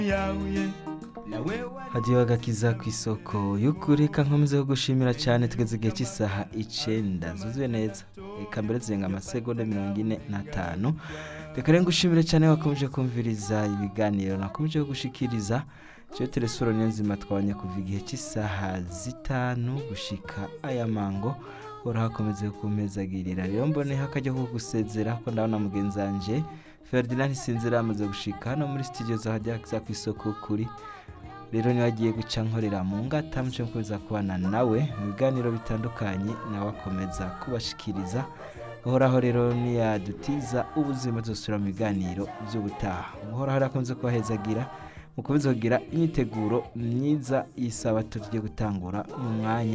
hadiyo agakiza ku isoko y'ukuri kankomeze kugushimira cyane tugeze igihe cy'isaha 9 zuzuye neza eka mbere zirenga amasegonda 45 reka rero ngushimire cyane wakomeje kumviriza ibiganiro nakomeje kugushikiriza cyo telesoro nenzima twabanye kuva igihe cy'isaha 5 gushika aya mango urahakomeze kumpezagirira rero mboneho akajya kugusezera ko ndabona mugenzanje Ferdinand Sinzira amaze gushika hano muri studio zahajya ku isoko kuri rero ni wagiye guca nkorera mu ngata mucyo kuza kubana nawe mu biganiro bitandukanye nawe akomeza kubashikiriza uhoraho rero ni yadutiza ubuzima zosura mu biganiro by'ubutaha uhoraho arakomeze kubahezagira mukomeze kugira imyiteguro myiza y'Isabato tugiye gutangura mu mwanya